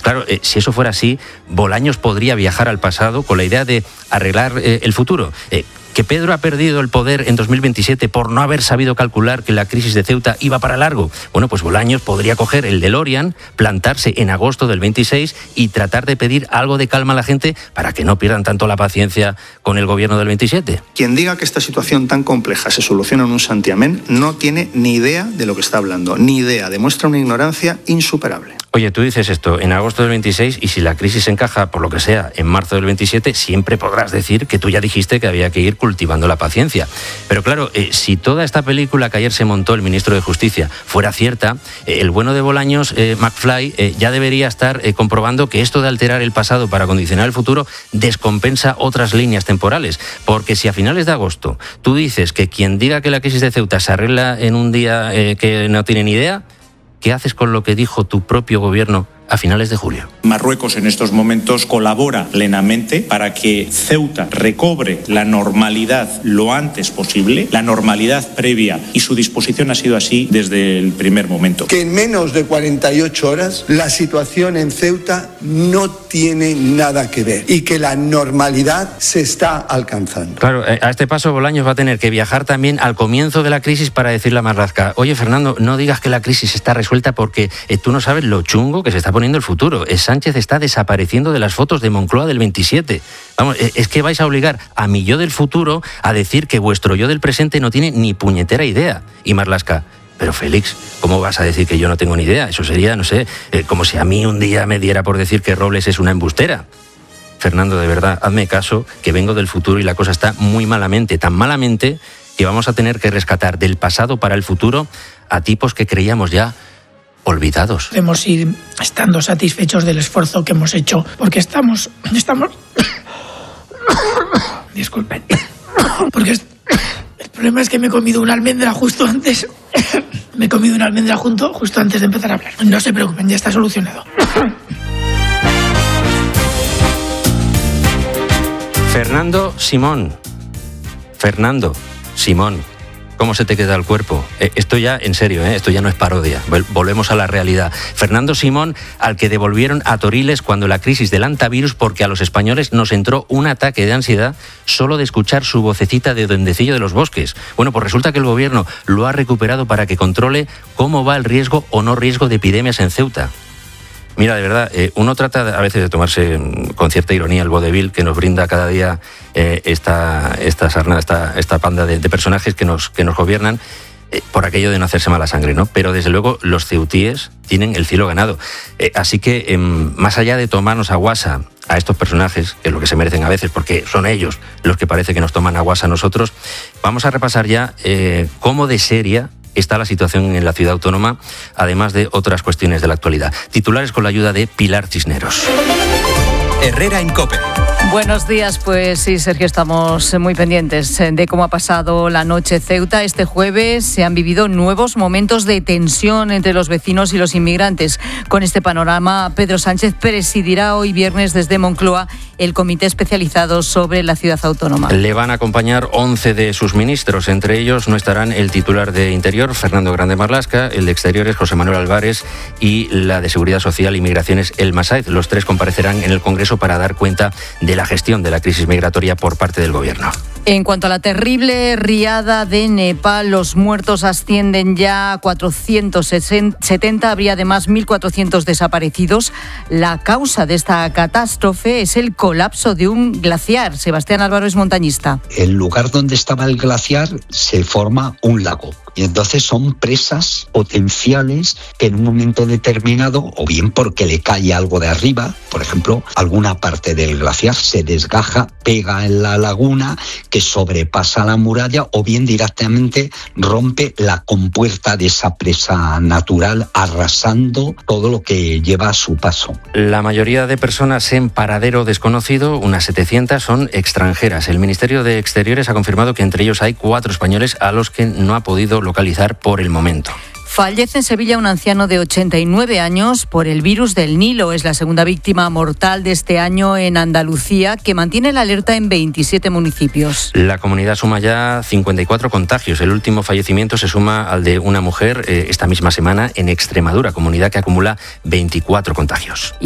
Claro, si eso fuera así, Bolaños podría viajar al pasado con la idea de arreglar el futuro. Que Pedro ha perdido el poder en 2027 por no haber sabido calcular que la crisis de Ceuta iba para largo. Bueno, pues Bolaños podría coger el DeLorean, plantarse en agosto del 26 y tratar de pedir algo de calma a la gente para que no pierdan tanto la paciencia con el gobierno del 27. Quien diga que esta situación tan compleja se soluciona en un santiamén no tiene ni idea de lo que está hablando, ni idea, demuestra una ignorancia insuperable. Oye, tú dices esto en agosto del 26 y si la crisis encaja, por lo que sea, en marzo del 27, siempre podrás decir que tú ya dijiste que había que ir cultivando la paciencia. Pero claro, si toda esta película que ayer se montó el ministro de Justicia fuera cierta, el bueno de Bolaños, McFly, ya debería estar comprobando que esto de alterar el pasado para condicionar el futuro descompensa otras líneas temporales. Porque si a finales de agosto tú dices que quien diga que la crisis de Ceuta se arregla en un día que no tiene ni idea, ¿qué haces con lo que dijo tu propio gobierno a finales de julio? Marruecos en estos momentos colabora plenamente para que Ceuta recobre la normalidad lo antes posible, la normalidad previa, y su disposición ha sido así desde el primer momento. Que en menos de 48 horas la situación en Ceuta no tiene nada que ver y que la normalidad se está alcanzando. Claro, a este paso Bolaños va a tener que viajar también al comienzo de la crisis para decirle a Marlaska: oye, Fernando, no digas que la crisis está resuelta porque tú no sabes lo chungo que se está poniendo el futuro. Sánchez está desapareciendo de las fotos de Moncloa del 27. Vamos, es que vais a obligar a mi yo del futuro a decir que vuestro yo del presente no tiene ni puñetera idea. Y Marlaska: pero Félix, ¿cómo vas a decir que yo no tengo ni idea? Eso sería, no sé, como si a mí un día me diera por decir que Robles es una embustera. Fernando, de verdad, hazme caso, que vengo del futuro y la cosa está muy malamente, tan malamente que vamos a tener que rescatar del pasado para el futuro a tipos que creíamos ya olvidados. Debemos ir estando satisfechos del esfuerzo que hemos hecho, porque estamos... Disculpen. Porque el problema es que me he comido una almendra justo antes... justo antes de empezar a hablar. No se preocupen, ya está solucionado. Fernando Simón, ¿cómo se te queda el cuerpo? Esto ya, en serio, esto ya no es parodia. Volvemos a la realidad. Fernando Simón, al que devolvieron a Toriles cuando la crisis del antivirus, porque a los españoles nos entró un ataque de ansiedad solo de escuchar su vocecita de duendecillo de los bosques. Bueno, pues resulta que el gobierno lo ha recuperado para que controle cómo va el riesgo o no riesgo de epidemias en Ceuta. Mira, de verdad, uno trata a veces de tomarse con cierta ironía el vodevil que nos brinda cada día esta panda de personajes que nos gobiernan por aquello de no hacerse mala sangre, ¿no? Pero desde luego los ceutíes tienen el cielo ganado. Así que más allá de tomarnos a guasa a estos personajes, que es lo que se merecen a veces, porque son ellos los que parece que nos toman a guasa a nosotros, vamos a repasar ya cómo de seria está la situación en la ciudad autónoma, además de otras cuestiones de la actualidad. Titulares con la ayuda de Pilar Cisneros. Herrera en COPE. Buenos días, pues sí, Sergio, estamos muy pendientes de cómo ha pasado la noche Ceuta. Este jueves se han vivido nuevos momentos de tensión entre los vecinos y los inmigrantes. Con este panorama, Pedro Sánchez presidirá hoy viernes desde Moncloa el comité especializado sobre la ciudad autónoma. Le van a acompañar 11 de sus ministros. Entre ellos no estarán el titular de Interior, Fernando Grande Marlaska, el de Exteriores, José Manuel Álvarez, y la de Seguridad Social y Migraciones, Elma Sáez. Los tres comparecerán en el Congreso para dar cuenta de la gestión de la crisis migratoria por parte del Gobierno. En cuanto a la terrible riada de Nepal, los muertos ascienden ya a 470, habría además 1.400 desaparecidos. La causa de esta catástrofe es el colapso de un glaciar. Sebastián Álvaro es montañista. El lugar donde estaba el glaciar se forma un lago. Y entonces son presas potenciales que en un momento determinado, o bien porque le cae algo de arriba, por ejemplo, alguna parte del glaciar se desgaja, pega en la laguna que sobrepasa la muralla, o bien directamente rompe la compuerta de esa presa natural, arrasando todo lo que lleva a su paso. La mayoría de personas en paradero desconocido, unas 700, son extranjeras. El Ministerio de Exteriores ha confirmado que entre ellos hay 4 españoles a los que no ha podido localizar por el momento. Fallece en Sevilla un anciano de 89 años por el virus del Nilo. Es la segunda víctima mortal de este año en Andalucía, que mantiene la alerta en 27 municipios. La comunidad suma ya 54 contagios. El último fallecimiento se suma al de una mujer esta misma semana en Extremadura, comunidad que acumula 24 contagios.